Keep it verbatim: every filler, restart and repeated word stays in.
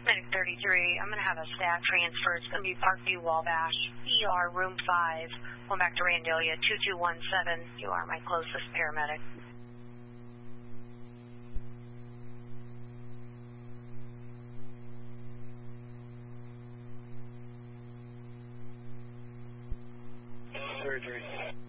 Medic thirty-three, I'm going to have a staff transfer. It's going to be Parkview Wabash, E R room five. Going back to Randalia, two two one seven. You are my closest paramedic. thirty-three.